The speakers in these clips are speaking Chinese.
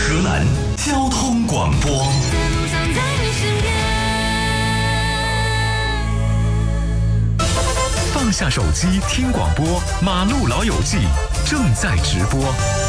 河南交通广播。放下手机听广播，马路老友记正在直播。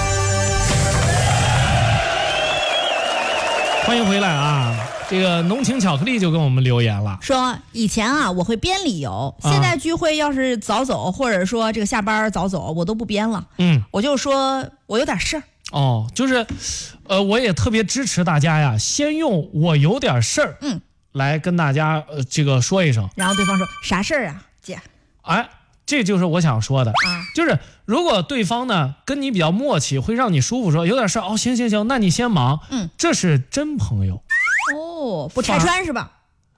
欢迎回来啊！这个浓情巧克力就跟我们留言了， 说以前啊我会编理由，现在聚会要是早走，或者说这个下班早走，我都不编了。我就说我有点事儿。 哦，就是，我也特别支持大家呀，先用我有点事儿，来跟大家这个说一声。 然后对方说啥事儿啊，姐？ 哎，这就是我想说的，就是如果对方呢跟你比较默契，会让你舒服，说有点事儿，哦，行，那你先忙，这是真朋友。 哦，不拆穿是吧？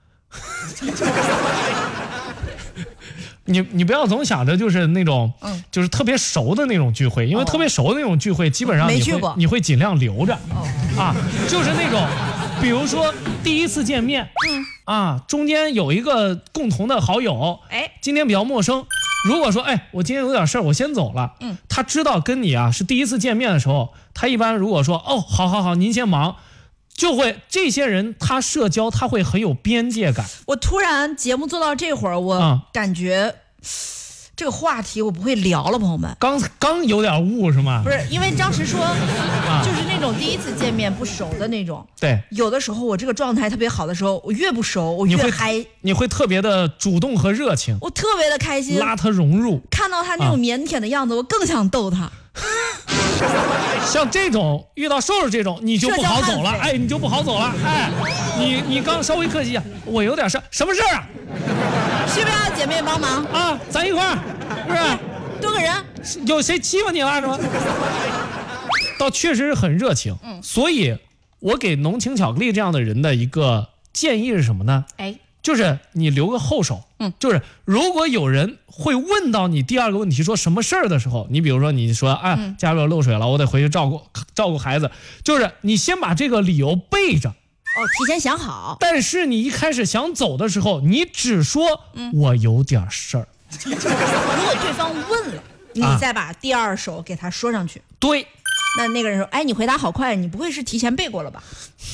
你不要总想着就是那种，就是特别熟的那种聚会，因为特别熟的那种聚会，基本上你会尽量留着，就是那种，比如说第一次见面，中间有一个共同的好友，今天比较陌生，如果说，我今天有点事儿，我先走了，他知道跟你啊是第一次见面的时候，他一般如果说，哦，好，您先忙。就会这些人他社交他会很有边界感。 我突然节目做到这会儿，我感觉这个话题我不会聊了，朋友们。 刚有点悟是吗？ 不是，因为当时说就是那种第一次见面不熟的那种。 对， 有的时候我这个状态特别好的时候，我越不熟我越嗨， 你会特别的主动和热情， 我特别的开心， 拉他融入。 看到他那种腼腆的样子，我更想逗他。 像这种遇到瘦这种你就不好走了，你就不好走了，你刚稍微客气一下，我有点事，什么事儿啊？ 需不需要姐妹帮忙啊？咱一块儿，是不是？ 多个人， 有谁欺负你了是吧？倒确实是很热情，所以我给浓情巧克力这样的人的一个建议是什么呢？就是你留个后手，就是如果有人会问到你第二个问题说什么事儿的时候，你比如说你说家里漏水了，我得回去照顾孩子，就是你先把这个理由备着， 提前想好。 但是你一开始想走的时候，你只说我有点事儿。 如果对方问了，你再把第二手给他说上去。 对， 那个人说，你回答好快，你不会是提前背过了吧？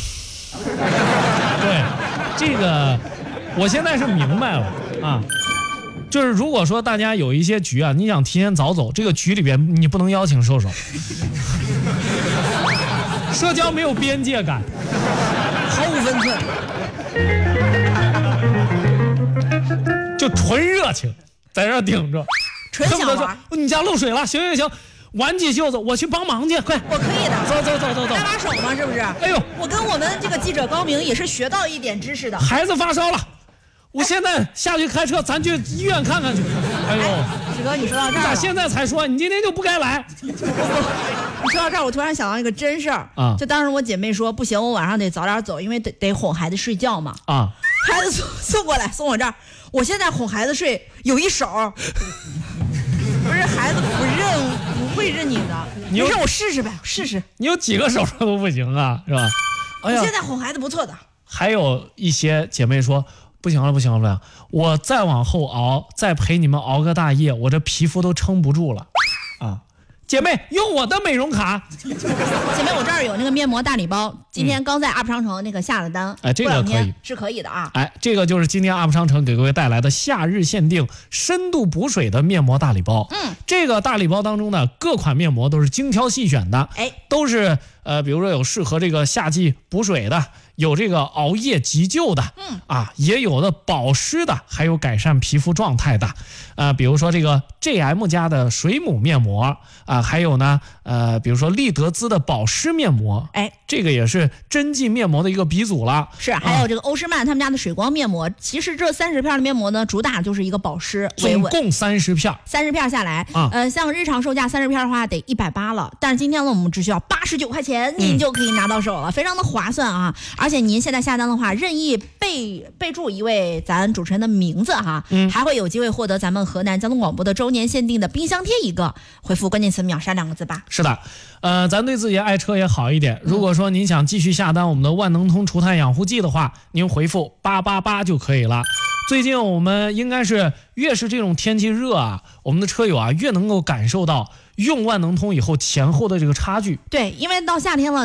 对，这个我现在是明白了就是如果说大家有一些局你想提前早走，这个局里边你不能邀请瘦，社交没有边界感， 毫无分寸， 就纯热情，在这顶着， 纯想玩。 你家漏水了，行，挽起袖子，我去帮忙去，快！ 我可以的， 走， 搭把手嘛，是不是？ 哎呦， 我跟我们这个记者高明也是学到一点知识的。 孩子发烧了，我现在下去开车，咱去医院看看去。哎呦， 史哥，你说到这儿， 你咋现在才说？你今天就不该来。 你说到这儿，我突然想到一个真事儿就当时我姐妹说不行，我晚上得早点走，因为得哄孩子睡觉嘛。孩子送过来，送我这儿，我现在哄孩子睡有一手。不是孩子不会认你的，你让我试试呗，试试。 你有几个手都不行啊，是吧？ 哎呀，现在哄孩子不错的。 还有一些姐妹说不行了，我再往后熬，再陪你们熬个大夜，我这皮肤都撑不住了姐妹用我的美容卡。 姐妹，我这儿有那个面膜大礼包，今天刚在 UP 商城那个下了单， 这个可以， 是可以的啊。 这个就是今天 UP 商城给各位带来的夏日限定深度补水的面膜大礼包。这个大礼包当中呢，各款面膜都是精挑细选的，都是比如说有适合这个夏季补水的，有这个熬夜急救的，也有的保湿的，还有改善皮肤状态的，比如说这个 JM 家的水母面膜还有呢，比如说丽德姿的保湿面膜，这个也是针剂面膜的一个鼻祖了。 是，还有这个欧诗漫他们家的水光面膜，其实这30片的面膜呢，主打就是一个保湿， 总共30片下来，像日常售价30片的话得180了，但是今天呢，我们只需要89块钱，您就可以拿到手了，非常的划算啊！而且您现在下单的话，任意备注一位咱主持人的名字还会有机会获得咱们河南交通广播的周年限定的冰箱贴一个，回复关键词秒杀2个字吧。 是的，咱对自己爱车也好一点。如果说您想继续下单我们的万能通除碳养护剂的话，您回复888就可以了。最近我们应该是越是这种天气热我们的车友越能够感受到用万能通以后前后的这个差距。 对，因为到夏天了。